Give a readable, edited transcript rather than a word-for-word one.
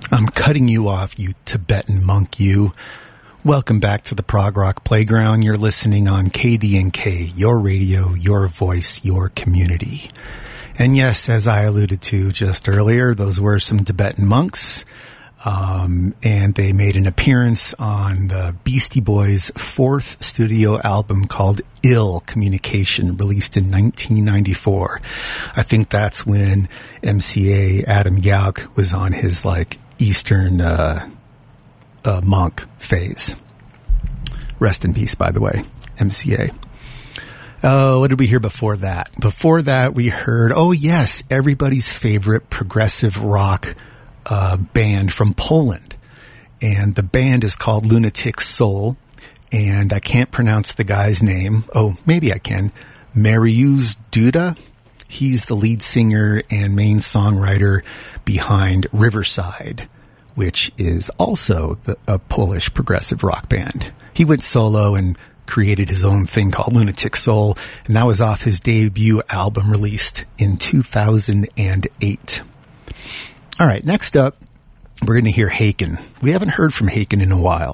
I'm cutting you off, you Tibetan monk, you. Welcome back to the Prog Rock Playground. You're listening on KDNK, your radio, your voice, your community. And yes, as I alluded to just earlier, those were some Tibetan monks. And they made an appearance on the Beastie Boys' fourth studio album called Ill Communication, released in 1994. I think that's when MCA Adam Yauch was on his, Eastern monk phase. Rest in peace, by the way, MCA. What did we hear before that? Before that, we heard, everybody's favorite progressive rock band from Poland. And the band is called Lunatic Soul. And I can't pronounce the guy's name. Oh, maybe I can. Mariusz Duda. He's the lead singer and main songwriter behind Riverside, which is also a Polish progressive rock band. He went solo and created his own thing called Lunatic Soul, and that was off his debut album released in 2008. All right, next up, we're going to hear Haken. We haven't heard from Haken in a while.